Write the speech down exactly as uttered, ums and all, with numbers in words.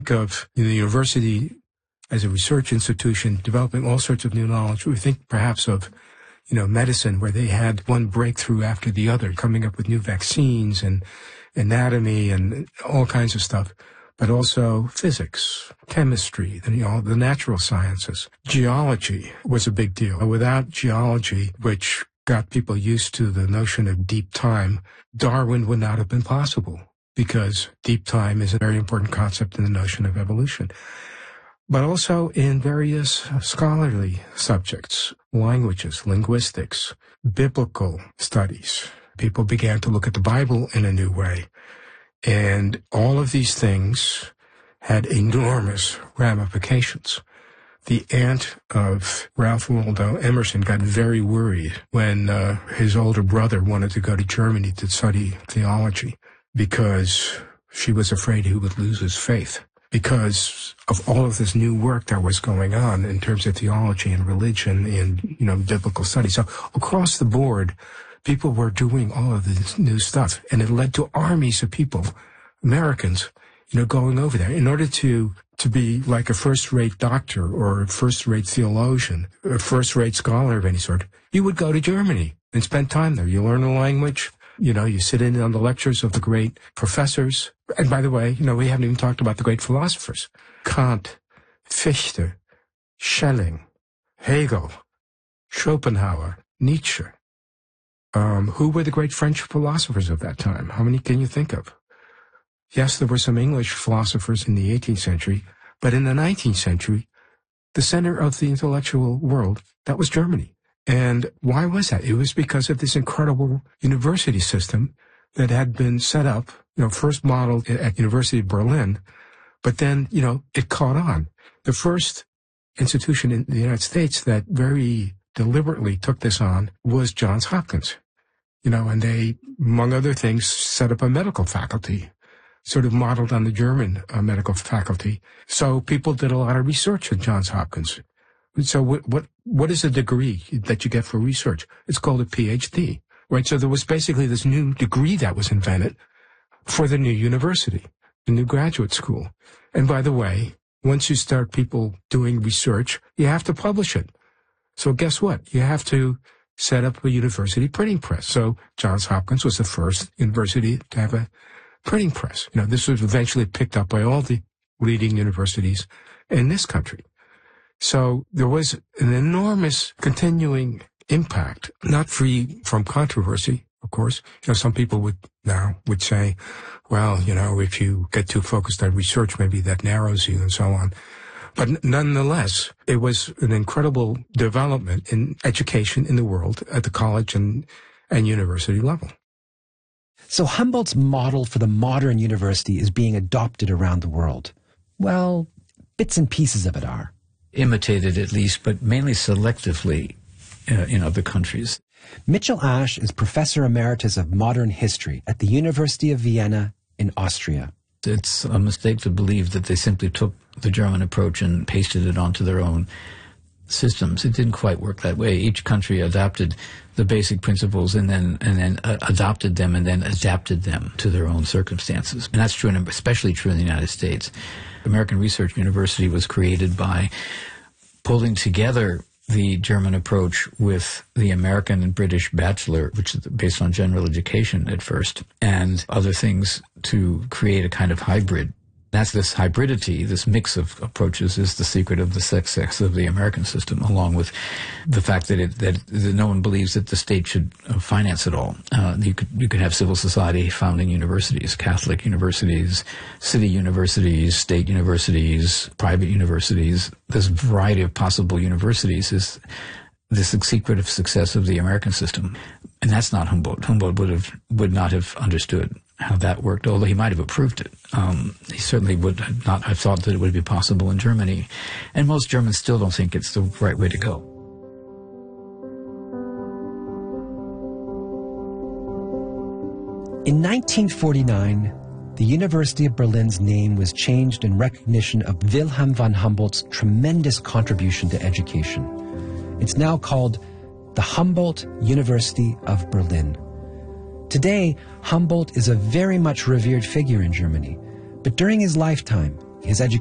of the university as a research institution developing all sorts of new knowledge. We think perhaps of, you know, medicine, where they had one breakthrough after the other, coming up with new vaccines and anatomy and all kinds of stuff, but also physics, chemistry, you know, the natural sciences. Geology was a big deal. Without geology, which got people used to the notion of deep time, Darwin would not have been possible, because deep time is a very important concept in the notion of evolution. But also in various scholarly subjects, languages, linguistics, biblical studies. People began to look at the Bible in a new way. And all of these things had enormous ramifications. The aunt of Ralph Waldo Emerson got very worried when uh, his older brother wanted to go to Germany to study theology, because she was afraid he would lose his faith because of all of this new work that was going on in terms of theology and religion and, you know, biblical studies. So across the board, people were doing all of this new stuff, and it led to armies of people, Americans, you know, going over there in order to to be like a first-rate doctor or a first-rate theologian, a first-rate scholar of any sort. You would go to Germany and spend time there. You learn the language. You know, you sit in on the lectures of the great professors. And by the way, you know, we haven't even talked about the great philosophers. Kant, Fichte, Schelling, Hegel, Schopenhauer, Nietzsche. Um, who were the great French philosophers of that time? How many can you think of? Yes, there were some English philosophers in the eighteenth century, but in the nineteenth century, the center of the intellectual world, that was Germany. And why was that? It was because of this incredible university system that had been set up, you know, first modeled at University of Berlin, but then, you know, it caught on. The first institution in the United States that very deliberately took this on was Johns Hopkins, you know, and they, among other things, set up a medical faculty, sort of modeled on the German uh, medical faculty. So people did a lot of research at Johns Hopkins. So what, what, what is a degree that you get for research? It's called a P H D, right? So there was basically this new degree that was invented for the new university, the new graduate school. And by the way, once you start people doing research, you have to publish it. So guess what? You have to set up a university printing press. So Johns Hopkins was the first university to have a printing press. You know, this was eventually picked up by all the leading universities in this country. So there was an enormous continuing impact, not free from controversy, of course. You know, some people would now would say, well, you know, if you get too focused on research, maybe that narrows you and so on. But nonetheless, it was an incredible development in education in the world at the college and, and university level. So Humboldt's model for the modern university is being adopted around the world. Well, bits and pieces of it are. Imitated at least, but mainly selectively uh, in other countries. Mitchell Ash is Professor Emeritus of Modern History at the University of Vienna in Austria. It's a mistake to believe that they simply took the German approach and pasted it onto their own systems. It didn't quite work that way. Each country adopted the basic principles and then and then uh, adopted them and then adapted them to their own circumstances. And that's true, in, especially true in the United States. American Research University was created by pulling together the German approach with the American and British bachelor, which is based on general education at first, and other things to create a kind of hybrid. That's this hybridity, this mix of approaches is the secret of the success of the American system, along with the fact that it, that, that no one believes that the state should finance it all. Uh, you could you could have civil society founding universities, Catholic universities, city universities, state universities, private universities. This variety of possible universities is the secret of success of the American system. And that's not Humboldt. Humboldt would have would not have understood how that worked, although he might have approved it. Um, he certainly would not have thought that it would be possible in Germany. And most Germans still don't think it's the right way to go. In nineteen forty-nine, the University of Berlin's name was changed in recognition of Wilhelm von Humboldt's tremendous contribution to education. It's now called the Humboldt University of Berlin. Today, Humboldt is a very much revered figure in Germany, but during his lifetime, His education